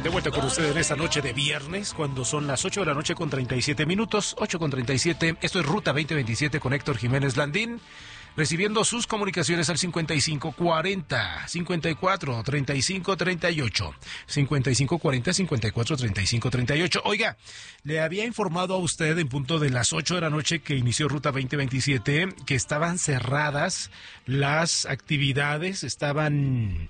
De vuelta con ustedes en esta noche de viernes, cuando son las 8 de la noche con 37 minutos, 8:37. Esto es Ruta 2027 con Héctor Jiménez Landín, recibiendo sus comunicaciones al 5540 54 35 38, 5540 54 35 38. Oiga, le había informado a usted en punto de las 8 de la noche que inició Ruta 2027 que estaban cerradas las actividades, estaban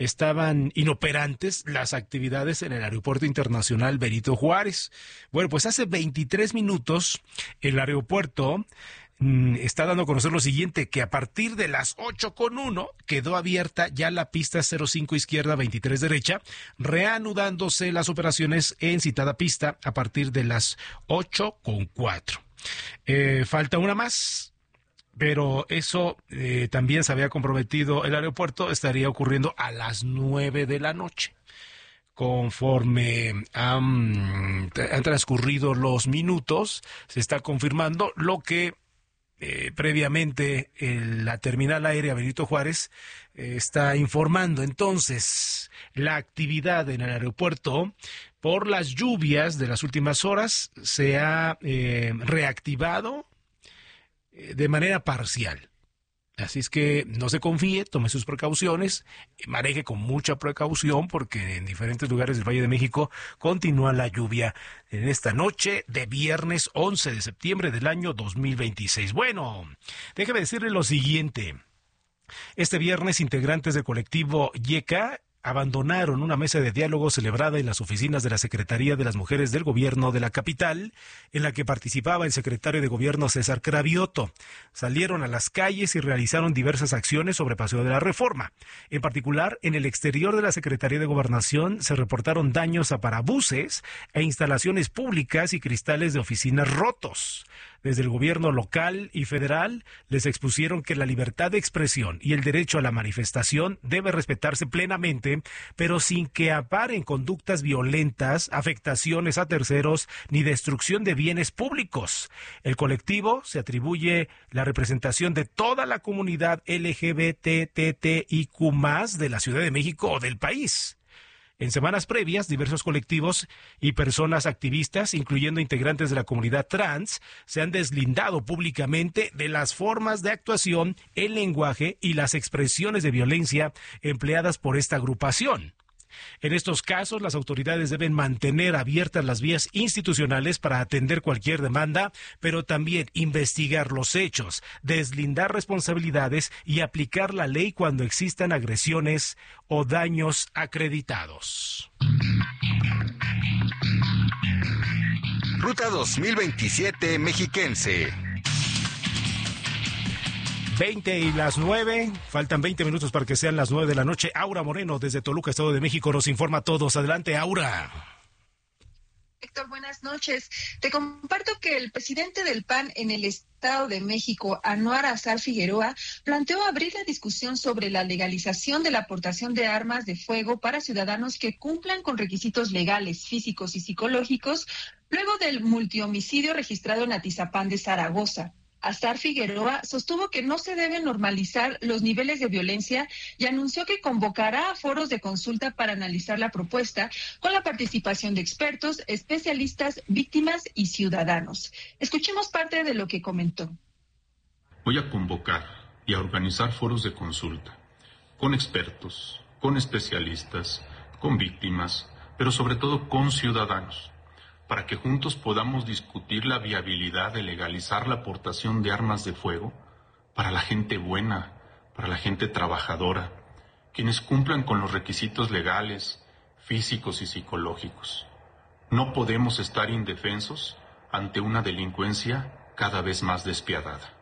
inoperantes las actividades en el Aeropuerto Internacional Benito Juárez. Bueno, pues hace 23 minutos el aeropuerto está dando a conocer lo siguiente, que a partir de las 8:01 quedó abierta ya la pista 05 izquierda 23 derecha, reanudándose las operaciones en citada pista a partir de las 8:04. Falta una más, pero eso también se había comprometido el aeropuerto, estaría ocurriendo a las 9 de la noche. Conforme han transcurrido los minutos, se está confirmando lo que previamente la terminal aérea Benito Juárez está informando. Entonces, la actividad en el aeropuerto por las lluvias de las últimas horas se ha reactivado de manera parcial. Así es que no se confíe, tome sus precauciones, maneje con mucha precaución porque en diferentes lugares del Valle de México continúa la lluvia en esta noche de viernes 11 de septiembre del año 2026. Bueno, déjeme decirle lo siguiente. Este viernes integrantes del colectivo YECA abandonaron una mesa de diálogo celebrada en las oficinas de la Secretaría de las Mujeres del Gobierno de la capital, en la que participaba el secretario de Gobierno César Cravioto. Salieron a las calles y realizaron diversas acciones sobre Paseo de la Reforma. En particular, en el exterior de la Secretaría de Gobernación se reportaron daños a parabuses e instalaciones públicas y cristales de oficinas rotos. Desde el gobierno local y federal les expusieron que la libertad de expresión y el derecho a la manifestación debe respetarse plenamente, pero sin que aparen conductas violentas, afectaciones a terceros ni destrucción de bienes públicos. El colectivo se atribuye la representación de toda la comunidad LGBTTIQ+ de la Ciudad de México o del país. En semanas previas, diversos colectivos y personas activistas, incluyendo integrantes de la comunidad trans, se han deslindado públicamente de las formas de actuación, el lenguaje y las expresiones de violencia empleadas por esta agrupación. En estos casos, las autoridades deben mantener abiertas las vías institucionales para atender cualquier demanda, pero también investigar los hechos, deslindar responsabilidades y aplicar la ley cuando existan agresiones o daños acreditados. Ruta 2027 Mexiquense. 20 y las 9, faltan 20 minutos para que sean las 9 de la noche. Aura Moreno, desde Toluca, Estado de México, nos informa a todos. Adelante, Aura. Héctor, buenas noches. Te comparto que el presidente del PAN en el Estado de México, Anwar Azar Figueroa, planteó abrir la discusión sobre la legalización de la aportación de armas de fuego para ciudadanos que cumplan con requisitos legales, físicos y psicológicos, luego del multihomicidio registrado en Atizapán de Zaragoza. Azar Figueroa sostuvo que no se deben normalizar los niveles de violencia y anunció que convocará a foros de consulta para analizar la propuesta con la participación de expertos, especialistas, víctimas y ciudadanos. Escuchemos parte de lo que comentó. Voy a convocar y a organizar foros de consulta con expertos, con especialistas, con víctimas, pero sobre todo con ciudadanos, para que juntos podamos discutir la viabilidad de legalizar la aportación de armas de fuego para la gente buena, para la gente trabajadora, quienes cumplan con los requisitos legales, físicos y psicológicos. No podemos estar indefensos ante una delincuencia cada vez más despiadada.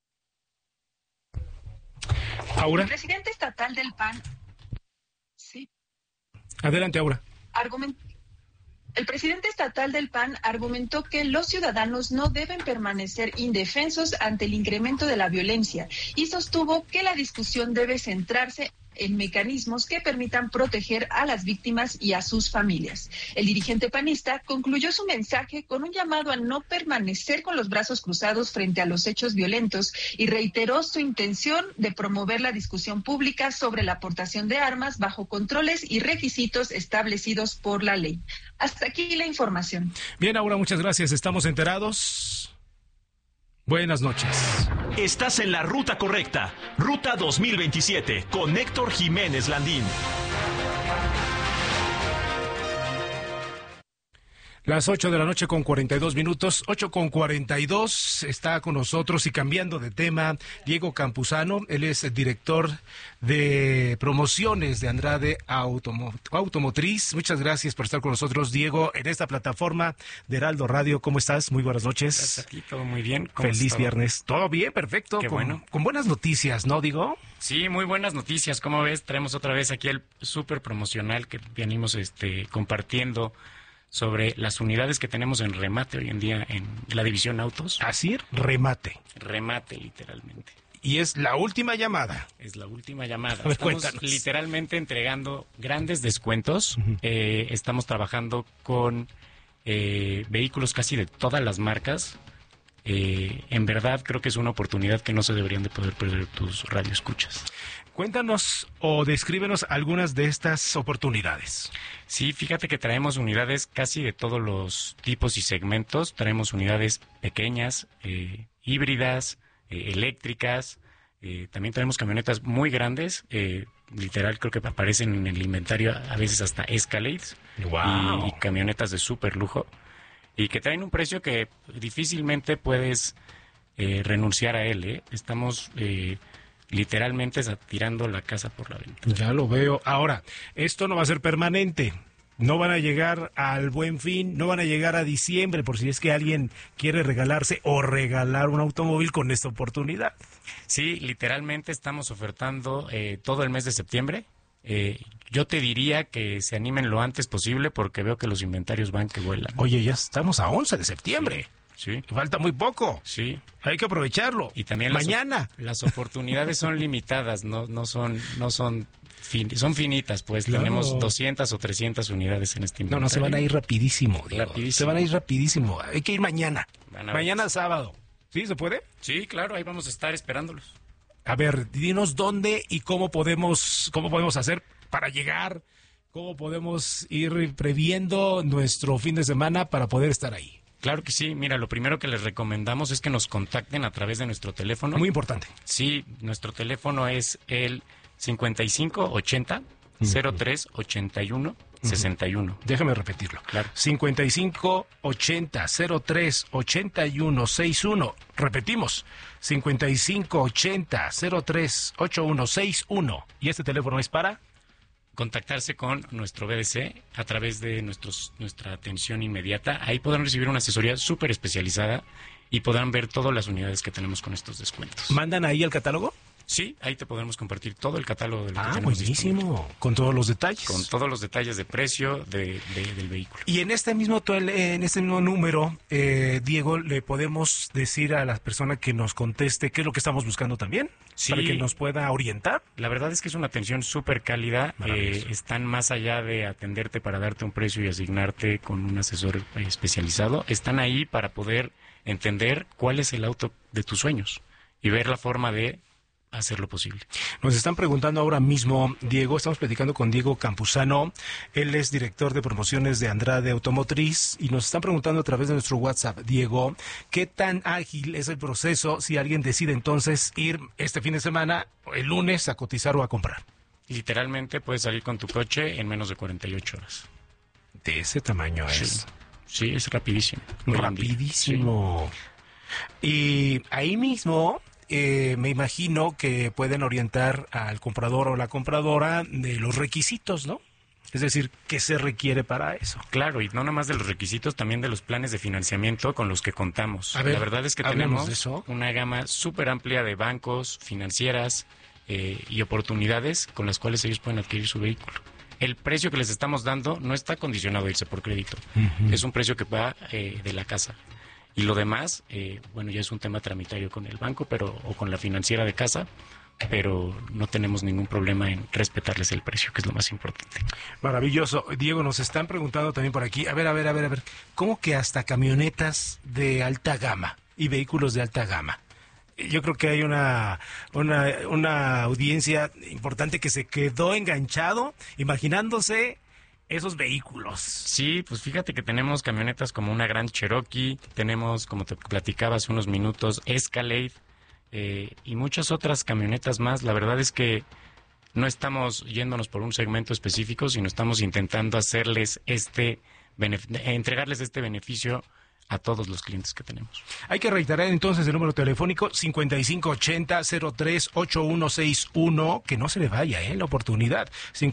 Aura. El presidente estatal del PAN... Sí. Adelante, Aura. El presidente estatal del PAN argumentó que los ciudadanos no deben permanecer indefensos ante el incremento de la violencia y sostuvo que la discusión debe centrarse en mecanismos que permitan proteger a las víctimas y a sus familias. El dirigente panista concluyó su mensaje con un llamado a no permanecer con los brazos cruzados frente a los hechos violentos y reiteró su intención de promover la discusión pública sobre la aportación de armas bajo controles y requisitos establecidos por la ley. Hasta aquí la información. Bien, Aura, muchas gracias. Estamos enterados. Buenas noches. Estás en la ruta correcta. Ruta 2027 con Héctor Jiménez Landín. Las 8 de la noche con 42 minutos, 8:42, está con nosotros y cambiando de tema, Diego Campuzano. Él es el director de promociones de Andrade Automotriz. Muchas gracias por estar con nosotros, Diego, en esta plataforma de Heraldo Radio. ¿Cómo estás? Muy buenas noches. Gracias a ti, todo muy bien. Feliz viernes. Todo bien, perfecto. Qué bueno. Con buenas noticias, ¿no, Diego? Sí, muy buenas noticias. Como ves, traemos otra vez aquí el súper promocional que venimos compartiendo sobre las unidades que tenemos en remate hoy en día en la división autos. Así, remate. Remate, literalmente. Y es la última llamada. Es la última llamada. A ver, estamos cuéntanos. literalmente entregando grandes descuentos. Estamos trabajando con vehículos casi de todas las marcas. En verdad creo que es una oportunidad que no se deberían de poder perder tus radioescuchas. Cuéntanos o descríbenos algunas de estas oportunidades. Sí, fíjate que traemos unidades casi de todos los tipos y segmentos. Traemos unidades pequeñas, híbridas, eléctricas. También tenemos camionetas muy grandes. Literal, creo que aparecen en el inventario a veces hasta Escalades. Wow. Y camionetas de súper lujo. Y que traen un precio que difícilmente puedes renunciar a él. Estamos literalmente tirando la casa por la ventana. Ya lo veo. Ahora, esto no va a ser permanente. No van a llegar al Buen Fin, no van a llegar a diciembre, por si es que alguien quiere regalarse o regalar un automóvil con esta oportunidad. Sí, literalmente estamos ofertando todo el mes de septiembre. Yo te diría que se animen lo antes posible porque veo que los inventarios van que vuelan. Oye, ya estamos a 11 de septiembre. Sí. Falta muy poco. Sí. Hay que aprovecharlo. Y también mañana. Las oportunidades son limitadas, son finitas, pues. Claro. Tenemos 200 o 300 unidades en este inventario. No, se van a ir rapidísimo, Diego. Rapidísimo. Se van a ir rapidísimo. Hay que ir mañana. Mañana sábado. ¿Sí? ¿Se puede? Sí, claro, ahí vamos a estar esperándolos. A ver, dinos dónde y cómo podemos hacer para llegar, cómo podemos ir previendo nuestro fin de semana para poder estar ahí. Claro que sí. Mira, lo primero que les recomendamos es que nos contacten a través de nuestro teléfono. Muy importante. Sí, nuestro teléfono es el 5580 0381 61. Déjame repetirlo. Claro. 5580 0381 61. Repetimos. 5580 0381 61. Y este teléfono es para contactarse con nuestro BDC a través de nuestra atención inmediata. Ahí podrán recibir una asesoría súper especializada y podrán ver todas las unidades que tenemos con estos descuentos. ¿Mandan ahí el catálogo? Sí, ahí te podremos compartir todo el catálogo de lo que tenemos buenísimo. disponible. Con todos los detalles. Con todos los detalles de precio del vehículo. Y en este mismo número, Diego, le podemos decir a la persona que nos conteste qué es lo que estamos buscando también, sí, para que nos pueda orientar. La verdad es que es una atención súper cálida. Están más allá de atenderte para darte un precio y asignarte con un asesor especializado. Están ahí para poder entender cuál es el auto de tus sueños y ver la forma de hacer lo posible. Nos están preguntando ahora mismo, Diego, estamos platicando con Diego Campuzano, él es director de promociones de Andrade Automotriz, y nos están preguntando a través de nuestro WhatsApp, Diego, ¿qué tan ágil es el proceso si alguien decide entonces ir este fin de semana, el lunes, a cotizar o a comprar? Literalmente puedes salir con tu coche en menos de 48 horas. De ese tamaño es. Sí, es rapidísimo. Rapidísimo. Sí. Y ahí mismo me imagino que pueden orientar al comprador o la compradora de los requisitos, ¿no? Es decir, ¿qué se requiere para eso? Claro, y no nada más de los requisitos, también de los planes de financiamiento con los que contamos. A ver, la verdad es que tenemos tenemos una gama súper amplia de bancos, financieras y oportunidades con las cuales ellos pueden adquirir su vehículo. El precio que les estamos dando no está condicionado a irse por crédito. Es un precio que va de la casa. Y lo demás, ya es un tema tramitario con el banco o con la financiera de casa, pero no tenemos ningún problema en respetarles el precio, que es lo más importante. Maravilloso. Diego, nos están preguntando también por aquí, a ver, ¿cómo que hasta camionetas de alta gama y vehículos de alta gama? Yo creo que hay una audiencia importante que se quedó enganchado imaginándose esos vehículos. Sí, pues fíjate que tenemos camionetas como una Grand Cherokee, tenemos, como te platicaba hace unos minutos, Escalade, y muchas otras camionetas más. La verdad es que no estamos yéndonos por un segmento específico, sino estamos intentando hacerles entregarles este beneficio a todos los clientes que tenemos. Hay que reiterar entonces el número telefónico 5580-038161, que no se le vaya la oportunidad,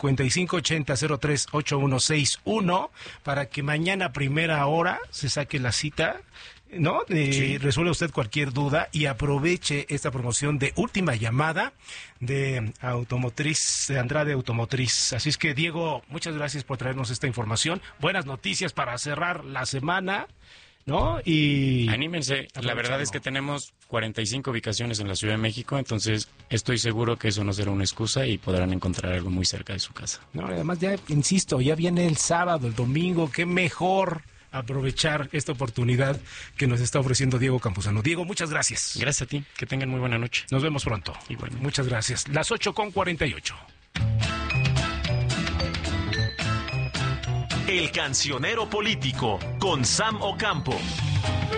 5580-038161, para que mañana a primera hora se saque la cita, ¿no? Sí. Resuelva usted cualquier duda y aproveche esta promoción de última llamada de Automotriz, de Andrade Automotriz. Así es que, Diego, muchas gracias por traernos esta información. Buenas noticias para cerrar la semana, ¿no? Y anímense. La verdad es que tenemos 45 ubicaciones en la Ciudad de México, entonces estoy seguro que eso no será una excusa y podrán encontrar algo muy cerca de su casa. No, además, ya insisto, ya viene el sábado, el domingo, qué mejor aprovechar esta oportunidad que nos está ofreciendo Diego Campuzano. Diego, muchas gracias. Gracias a ti, que tengan muy buena noche. Nos vemos pronto. Igualmente. Muchas gracias. Las 8:48. El Cancionero Político con Sam Ocampo.